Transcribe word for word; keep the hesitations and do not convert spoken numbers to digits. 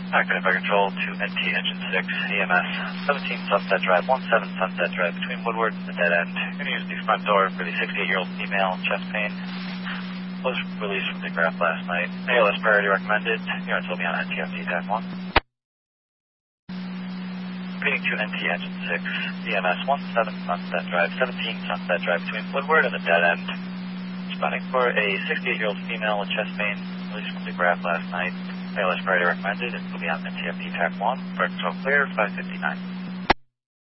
Active Fire Control to N T Engine six, E M S, seventeen Sunset Drive, seventeen Sunset Drive, between Woodward and the dead end. You're going to use the front door for the sixty-eight-year-old female, chest pain. Was released from the graph last night. A L S priority recommended. You're until beyond N T F T T A C one. Repeating to N T Engine six, E M S seventeen Sunset Drive, seventeen Sunset Drive, between Woodward and the dead end. Responding for a sixty-eight-year-old female with chest pain, released from the graph last night. A L S priority recommended. It will be on N T F T T A C one. Fire control clear, five fifty-nine.